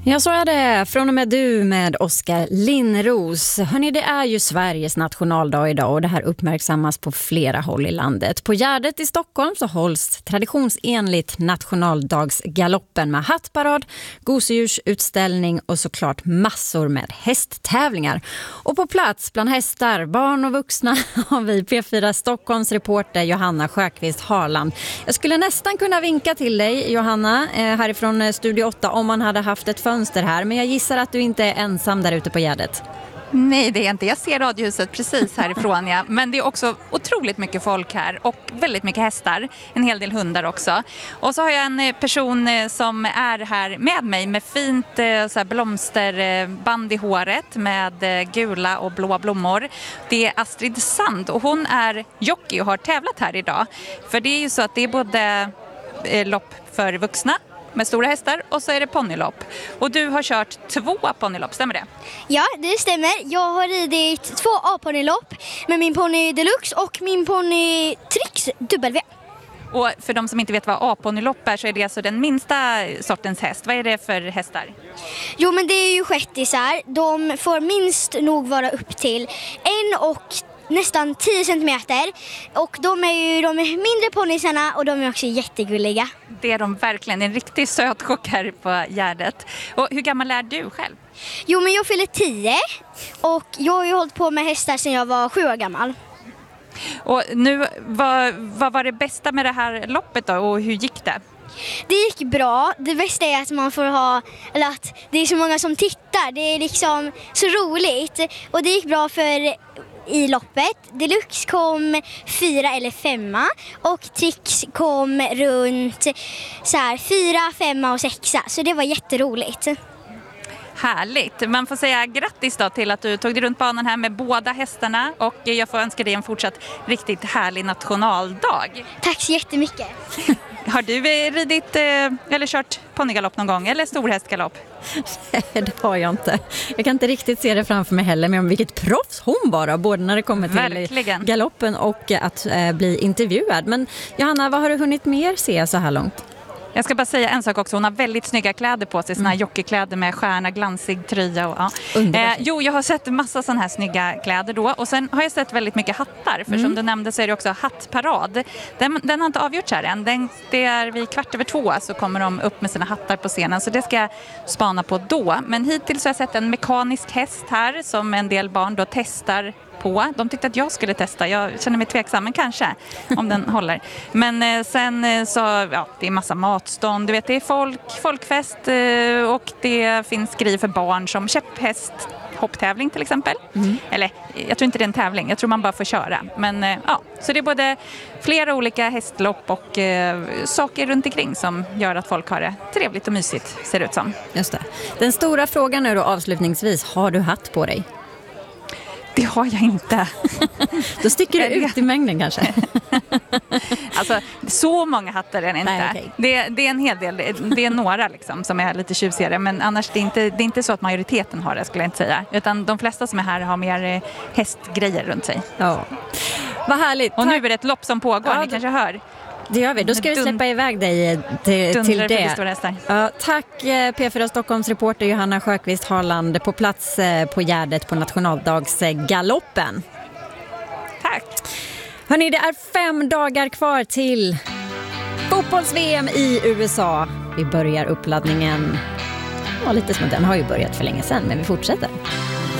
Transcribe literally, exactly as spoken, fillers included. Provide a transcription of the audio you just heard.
Ja, så är det. Från och med du med Oskar Linnros. Hörrni, det är ju Sveriges nationaldag idag och det här uppmärksammas på flera håll i landet. På Gärdet i Stockholm så hålls traditionsenligt nationaldagsgaloppen med hattparad, gosedjursutställning och såklart massor med hästtävlingar. Och på plats bland hästar, barn och vuxna har vi P fyra Stockholms reporter Johanna Sjöqvist Harland. Jag skulle nästan kunna vinka till dig, Johanna, härifrån Studio åtta om man hade haft ett fönster här, men jag gissar att du inte är ensam där ute på Gärdet. Nej, det är inte. Jag ser radiohuset precis härifrån, ja. Men det är också otroligt mycket folk här och väldigt mycket hästar. En hel del hundar också. Och så har jag en person som är här med mig med fint så här, blomsterband i håret med gula och blåa blommor. Det är Astrid Sand och hon är jockey och har tävlat här idag. För det är ju så att det är både lopp för vuxna med stora hästar och så är det ponnylopp. Och du har kört två ponnylopp, stämmer det? Ja, det stämmer. Jag har ridit två A-ponnylopp med min ponny Deluxe och min ponny Trix W. Och för de som inte vet vad A-ponnylopp är så är det alltså den minsta sortens häst. Vad är det för hästar? Jo, men det är ju shettisar. De får minst nog vara upp till en och nästan tio centimeter. Och de är ju de är mindre ponnysarna och de är också jättegulliga. Det är de verkligen. En riktigt söt chock här på Gärdet. Och hur gammal är du själv? Jo, men jag fyller tio och jag har ju hållit på med hästar sedan jag var sju år gammal. Och nu, vad, vad var det bästa med det här loppet då och hur gick det? Det gick bra. Det bästa är att man får ha, eller att det är så många som tittar. Det är liksom så roligt. Och det gick bra för i loppet. Deluxe kom fyra eller femma och Trix kom runt så här, fyra, femma och sexa. Så det var jätteroligt. Härligt. Man får säga grattis då till att du tog dig runt banan här med båda hästarna och jag får önska dig en fortsatt riktigt härlig nationaldag. Tack så jättemycket. Har du ridit eller kört ponnygalopp någon gång eller storhästgalopp? Det har jag inte. Jag kan inte riktigt se det framför mig heller, men vilket proffs hon var, både när det kommer till Verkligen. galoppen och att eh, bli intervjuad. Men Johanna, vad har du hunnit mer se så här långt? Jag ska bara säga en sak också. Hon har väldigt snygga kläder på sig. Såna här jockeykläder med stjärna, glansig tröja. Och, ja. eh, jo, jag har sett massa sådana här snygga kläder då. Och sen har jag sett väldigt mycket hattar. För mm. som du nämnde så är det också hattparad. Den, den har inte avgjorts här än. Den, det är vid kvart över två så kommer de upp med sina hattar på scenen. Så det ska jag spana på då. Men hittills har jag sett en mekanisk häst här som en del barn då testar på. De tyckte att jag skulle testa. Jag känner mig tveksam, men kanske om den håller. Men eh, sen eh, så, ja, det är massa matstånd. Du vet, det är folk, folkfest eh, och det finns grejer för barn som käpphäst, hopptävling till exempel. Mm. Eller, jag tror inte det är en tävling. Jag tror man bara får köra. Men eh, ja, så det är både flera olika hästlopp och eh, saker runt omkring som gör att folk har det trevligt och mysigt, ser det ut som. Just det. Den stora frågan nu då avslutningsvis, har du hatt på dig? Det har jag inte. Då sticker du ut i mängden kanske. Alltså, så många hattar är det inte. Nej, okay. det, det är en hel del. Det är några liksom, som är lite tjusigare. Men annars det är inte, det är inte så att majoriteten har det, skulle jag inte säga. Utan de flesta som är här har mer hästgrejer runt sig. Ja. Vad härligt. Och nu är det ett lopp som pågår, ja, ni kanske hör. Det gör vi. Då ska vi släppa iväg dig till, till det. Ja, tack P fyra Stockholms reporter Johanna Sjöqvist Harland på plats på Gärdet på nationaldagsgaloppen. Tack. Hörrni, det är fem dagar kvar till fotbolls-V M i U S A. Vi börjar uppladdningen. Ja, lite som att den har ju börjat för länge sedan, men vi fortsätter.